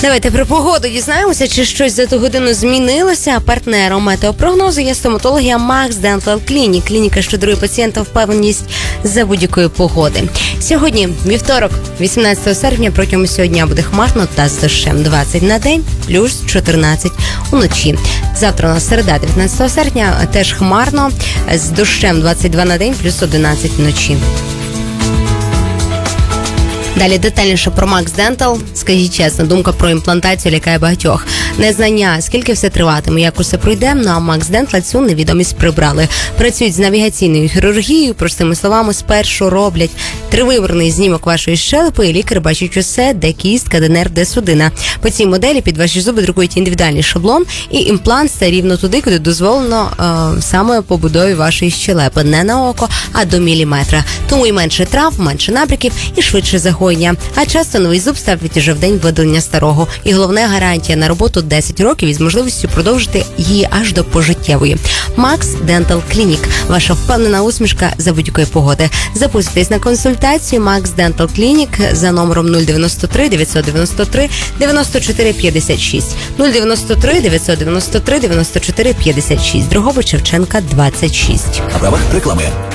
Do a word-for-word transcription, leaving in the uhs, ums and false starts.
Давайте про погоду дізнаємося, чи щось за ту годину змінилося. Партнером метеопрогнозу є стоматологія Max Dental Clinic. Клініка, що дарує пацієнтам впевненість за будь-якої погоди. Сьогодні, вівторок, вісімнадцятого серпня, протягом сьогодні дня буде хмарно та з дощем. двадцять на день, плюс чотирнадцять уночі. Завтра у нас середа, дев'ятнадцятого серпня, теж хмарно, з дощем двадцять два на день, плюс одинадцять вночі. Далі детальніше про Max Dental. Скажіть чесно, думка про імплантацію лякає багатьох. Незнання, скільки все триватиме, як усе пройде, ну а Max Dental цю невідомість прибрали. Працюють з навігаційною хірургією, простими словами, спершу роблять тривимірний знімок вашої щелепи, і лікар бачить усе, де кістка, де нерв, де судина. По цій моделі під ваші зуби друкують індивідуальний шаблон, і імплант стає рівно туди, куди дозволено е, саме побудові вашої щелепи. Не на око, а до міліметра. Тому і менше травм, менше набряків, і швидше загоєння. А часто новий зуб ставлять уже в день видалення старого. І головне, гарантія на роботу десять років із можливістю продовжити її аж до пожиттєвої. Max Dental Clinic. Ваша впевнена усмішка за будь-якої погоди. Записуйтесь на консультацію Max Dental Clinic за номером нуль дев'яносто три дев'ятсот дев'яносто три дев'яносто чотири п'ятдесят шість. нуль дев'яносто три дев'ятсот дев'яносто три дев'яносто чотири п'ятдесят шість. Дрогобич Шевченка, двадцять шість. На правах реклами.